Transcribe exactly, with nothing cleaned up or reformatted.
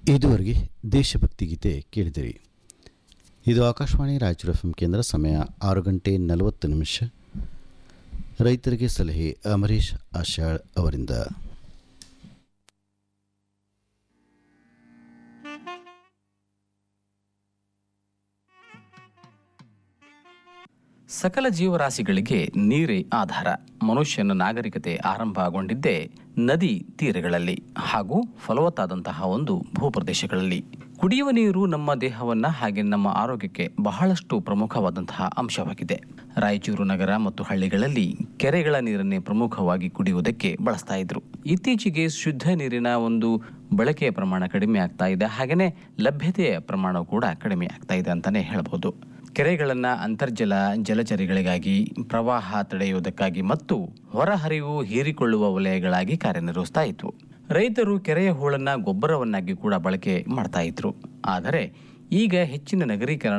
ಇದುವರೆಗೆ ದೇಶಭಕ್ತಿ ಗೀತೆ ಕೇಳಿದಿರಿ. ಇದು ಆಕಾಶವಾಣಿ ರಾಯಚೂರು ಎಫ್ ಎಂ ಕೇಂದ್ರ. ಸಮಯ ಆರು ಗಂಟೆ ನಲವತ್ತು ನಿಮಿಷ. ರೈತರಿಗೆ ಸಲಹೆ ಅಮರೀಶ್ ಆಶಾಳ್ ಅವರಿಂದ. ಸಕಲ ಜೀವರಾಶಿಗಳಿಗೆ ನೀರೇ ಆಧಾರ. ಮನುಷ್ಯನ ನಾಗರಿಕತೆ ಆರಂಭಗೊಂಡಿದ್ದೇ ನದಿ ತೀರಗಳಲ್ಲಿ ಹಾಗೂ ಫಲವತ್ತಾದಂತಹ ಒಂದು ಭೂಪ್ರದೇಶಗಳಲ್ಲಿ. ಕುಡಿಯುವ ನೀರು ನಮ್ಮ ದೇಹವನ್ನ ಹಾಗೆ ನಮ್ಮ ಆರೋಗ್ಯಕ್ಕೆ ಬಹಳಷ್ಟು ಪ್ರಮುಖವಾದಂತಹ ಅಂಶವಾಗಿದೆ. ರಾಯಚೂರು ನಗರ ಮತ್ತು ಹಳ್ಳಿಗಳಲ್ಲಿ ಕೆರೆಗಳ ನೀರನ್ನೇ ಪ್ರಮುಖವಾಗಿ ಕುಡಿಯುವುದಕ್ಕೆ ಬಳಸ್ತಾ ಇದ್ರು. ಇತ್ತೀಚೆಗೆ ಶುದ್ಧ ನೀರಿನ ಒಂದು ಬಳಕೆಯ ಪ್ರಮಾಣ ಕಡಿಮೆ ಆಗ್ತಾ ಇದೆ, ಹಾಗೆಯೇ ಲಭ್ಯತೆಯ ಪ್ರಮಾಣ ಕೂಡ ಕಡಿಮೆ ಆಗ್ತಾ ಇದೆ ಅಂತಾನೆ ಹೇಳಬಹುದು. ಕೆರೆಗಳನ್ನು ಅಂತರ್ಜಲ ಜಲಚರಿಗಳಿಗಾಗಿ, ಪ್ರವಾಹ ತಡೆಯುವುದಕ್ಕಾಗಿ ಮತ್ತು ಹೊರಹರಿವು ಹೀರಿಕೊಳ್ಳುವ ವಲಯಗಳಾಗಿ ಕಾರ್ಯನಿರ್ವಹಿಸ್ತಾ ಇತ್ತು. ರೈತರು ಕೆರೆಯ ಹೂಳನ್ನ ಗೊಬ್ಬರವನ್ನಾಗಿ ಕೂಡ ಬಳಕೆ ಮಾಡ್ತಾ ಇದ್ರು. ಆದರೆ ಈಗ ಹೆಚ್ಚಿನ ನಗರೀಕರಣ